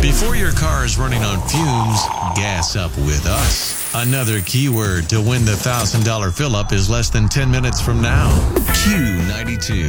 Before your car is running on fumes, gas up with us. Another keyword to win the $1,000 fill-up is less than 10 minutes from now. Q92.